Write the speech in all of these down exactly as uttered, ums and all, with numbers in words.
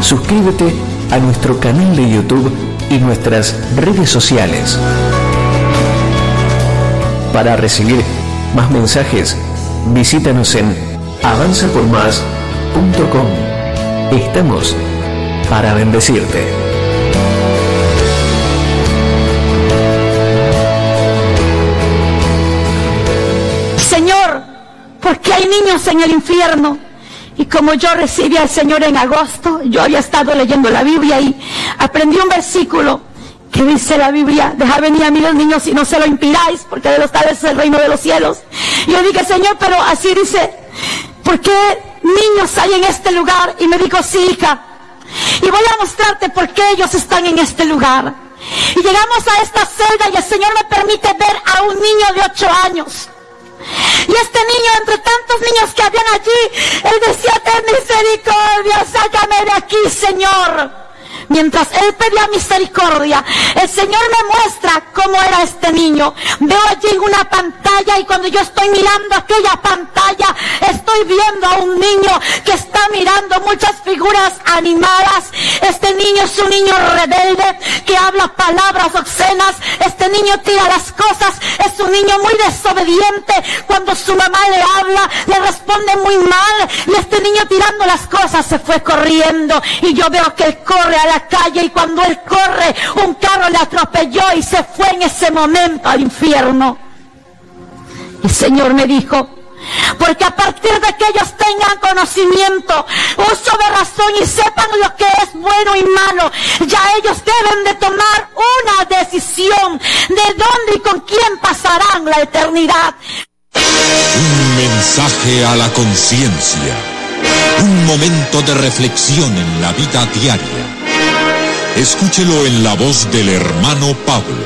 suscríbete a nuestro canal de YouTube y nuestras redes sociales. Para recibir más mensajes, visítanos en avanza por más punto com. Estamos para bendecirte. Señor, porque hay niños en el infierno. Y como yo recibí al Señor en agosto, yo había estado leyendo la Biblia y aprendí un versículo que dice la Biblia: dejad venir a mí los niños y no se lo impidáis, porque de los tales es el reino de los cielos. Y yo dije: Señor, pero así dice, ¿por qué niños hay en este lugar? Y me dijo: sí, hija, y voy a mostrarte por qué ellos están en este lugar. Y llegamos a esta celda y el Señor me permite ver a un niño de ocho años. Y este niño, entre tantos niños que habían allí, él decía: ten misericordia, sácame de aquí, Señor. Mientras él pedía misericordia, el Señor me muestra cómo era este niño. Veo allí una pantalla y cuando yo estoy mirando aquella pantalla, estoy viendo a un niño que está mirando muchas figuras animadas. Este niño es un niño rebelde que habla palabras obscenas. Este niño tira las cosas. Es un niño muy desobediente. Cuando su mamá le habla, le responde muy mal. Y este niño tirando las cosas se fue corriendo. Y yo veo que él corre a la calle y cuando él corre, un carro le atropelló y se fue en ese momento al infierno. El Señor me dijo: porque a partir de que ellos tengan conocimiento, uso de razón y sepan lo que es bueno y malo, ya ellos deben de tomar una decisión de dónde y con quién pasarán la eternidad. Un mensaje a la conciencia, un momento de reflexión en la vida diaria. Escúchelo en la voz del hermano Pablo.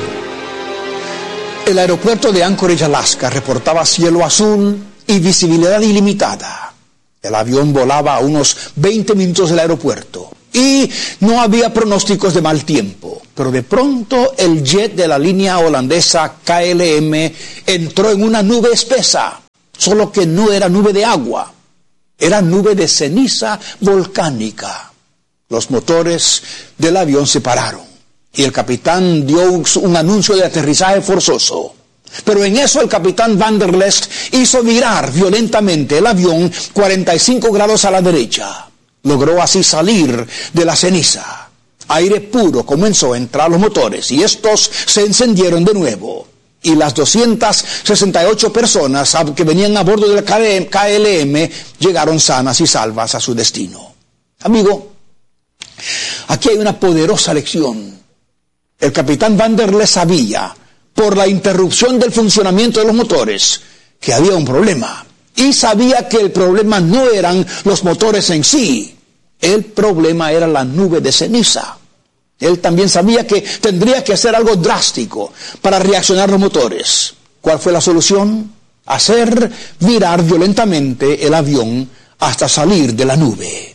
El aeropuerto de Anchorage, Alaska, reportaba cielo azul y visibilidad ilimitada. El avión volaba a unos veinte minutos del aeropuerto y no había pronósticos de mal tiempo. Pero de pronto el jet de la línea holandesa K L M entró en una nube espesa, solo que no era nube de agua, era nube de ceniza volcánica. Los motores del avión se pararon y el capitán dio un anuncio de aterrizaje forzoso. Pero en eso el capitán Van der Leest hizo virar violentamente el avión cuarenta y cinco grados a la derecha. Logró así salir de la ceniza. Aire puro comenzó a entrar a los motores y estos se encendieron de nuevo. Y las doscientas sesenta y ocho personas que venían a bordo del K L M llegaron sanas y salvas a su destino. Amigo, aquí hay una poderosa lección. El capitán Van der Leest sabía, por la interrupción del funcionamiento de los motores, que había un problema. Y sabía que el problema no eran los motores en sí. El problema era la nube de ceniza. Él también sabía que tendría que hacer algo drástico para reaccionar los motores. ¿Cuál fue la solución? Hacer virar violentamente el avión hasta salir de la nube.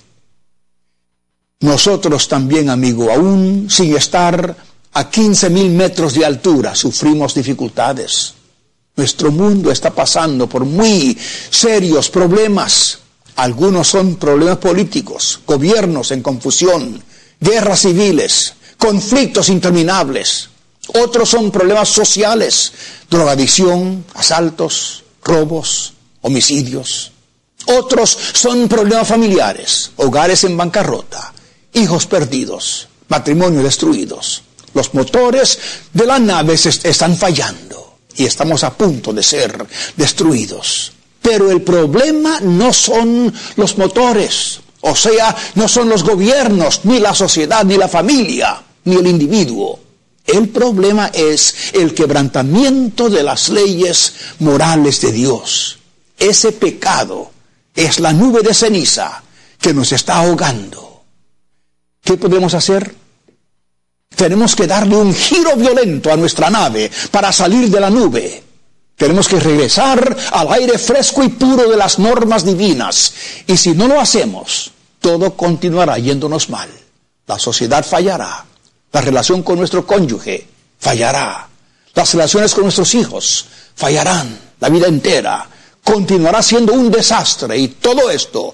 Nosotros también, amigo, aún sin estar a quince mil metros de altura, sufrimos dificultades. Nuestro mundo está pasando por muy serios problemas. Algunos son problemas políticos, gobiernos en confusión, guerras civiles, conflictos interminables. Otros son problemas sociales, drogadicción, asaltos, robos, homicidios. Otros son problemas familiares, hogares en bancarrota, hijos perdidos, matrimonios destruidos. Los motores de la nave se están fallando y estamos a punto de ser destruidos. Pero el problema no son los motores, o sea, no son los gobiernos, ni la sociedad, ni la familia, ni el individuo. El problema es el quebrantamiento de las leyes morales de Dios. Ese pecado es la nube de ceniza que nos está ahogando. ¿Qué podemos hacer? Tenemos que darle un giro violento a nuestra nave para salir de la nube. Tenemos que regresar al aire fresco y puro de las normas divinas. Y si no lo hacemos, todo continuará yéndonos mal. La sociedad fallará. La relación con nuestro cónyuge fallará. Las relaciones con nuestros hijos fallarán. La vida entera continuará siendo un desastre. Y todo esto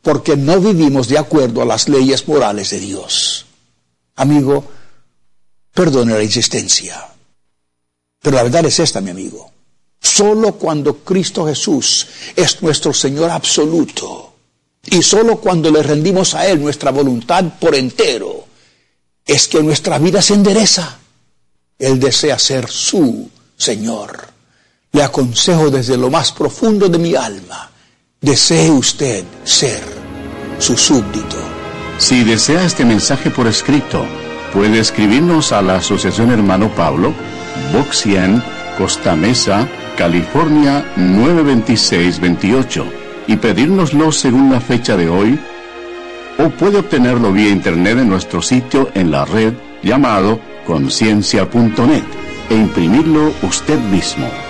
porque no vivimos de acuerdo a las leyes morales de Dios. Amigo, perdone la insistencia, pero la verdad es esta, mi amigo. Solo cuando Cristo Jesús es nuestro Señor absoluto, y solo cuando le rendimos a Él nuestra voluntad por entero, es que nuestra vida se endereza. Él desea ser su Señor. Le aconsejo desde lo más profundo de mi alma, desee usted ser su súbdito. Si desea este mensaje por escrito, puede escribirnos a la Asociación Hermano Pablo, Box cien, Costa Mesa, California nueve veintiséis veintiocho, y pedírnoslo según la fecha de hoy, o puede obtenerlo vía internet en nuestro sitio en la red llamado conciencia punto net e imprimirlo usted mismo.